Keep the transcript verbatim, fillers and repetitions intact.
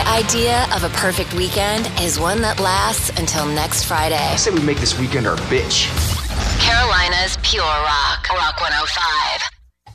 My idea of a perfect weekend is one that lasts until next Friday. I say we make this weekend our bitch. Carolina's Pure Rock. Rock one oh five.